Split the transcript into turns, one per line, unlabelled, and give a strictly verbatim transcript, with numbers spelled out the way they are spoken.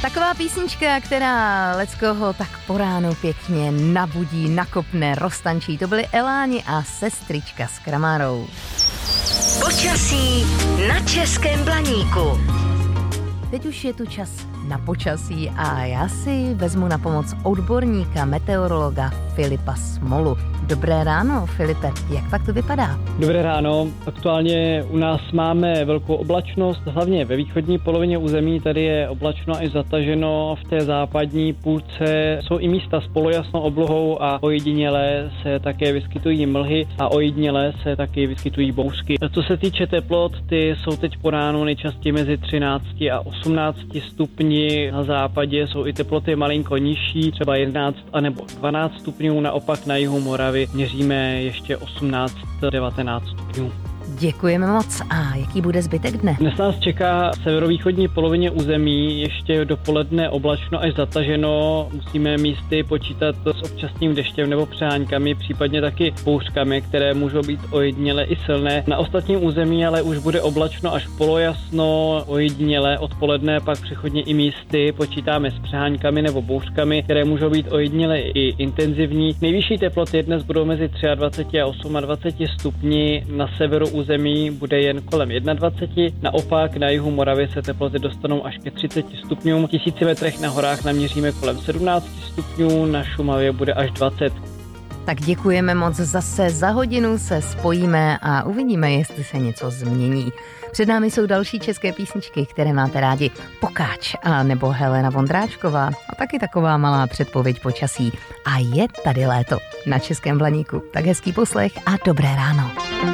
Taková písnička, která leckoho tak po ránu pěkně nabudí, nakopne, roztančí. To byly Eláni a Sestřička s Kramárou.
Počasí na Českém Blaníku.
Teď už je tu čas na počasí a já si vezmu na pomoc odborníka, meteorologa Filipa Smolu. Dobré ráno, Filipe, jak pak to vypadá?
Dobré ráno, aktuálně u nás máme velkou oblačnost, hlavně ve východní polovině území, tady je oblačno i zataženo, v té západní půlce jsou i místa s polojasnou oblohou a ojediněle se také vyskytují mlhy a ojediněle se taky vyskytují bouřky. Co se týče teplot, ty jsou teď po ránu nejčastěji mezi třinácti a osmnácti stupni, na západě jsou i teploty malinko nižší, třeba jedenáct a nebo dvanáct stupňů, naopak na jihu Moravy měříme ještě osmnáct devatenáct stupňů.
Děkujeme moc. A jaký bude zbytek dne?
Dnes nás čeká v severovýchodní polovině území ještě dopoledne oblačno až zataženo. Musíme místy počítat s občasným deštěm nebo přeháňkami, případně taky bouřkami, které můžou být ojediněle i silné. Na ostatním území ale už bude oblačno až polojasno, ojediněle odpoledne pak přechodně i místy počítáme s přeháňkami nebo bouřkami, které můžou být ojediněle i intenzivní. Nejvyšší teploty dnes budou mezi dvacet tři a dvacet osm stupni, na severu území bude jen kolem dvacet jedna, naopak na jihu Moravy se teploty dostanou až ke třiceti stupňům. V tisíci metrech na horách naměříme kolem sedmnáct stupňů, na Šumavě bude až dvacet.
Tak děkujeme moc, zase za hodinu se spojíme a uvidíme, jestli se něco změní. Před námi jsou další české písničky, které máte rádi. Pokáč a nebo Helena Vondráčková a taky taková malá předpověď počasí. A je tady léto na Českém Blaníku. Tak hezký poslech a dobré ráno.